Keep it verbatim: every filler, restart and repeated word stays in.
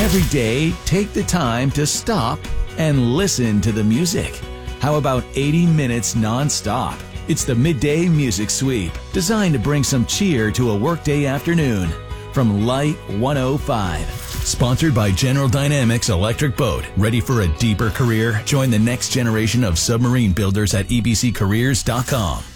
Every day, take the time to stop and listen to the music. How about eighty minutes non-stop? It's the Midday Music Sweep, designed to bring some cheer to a workday afternoon. From Light one oh five. Sponsored by General Dynamics Electric Boat. Ready for a deeper career? Join the next generation of submarine builders at e b c careers dot com.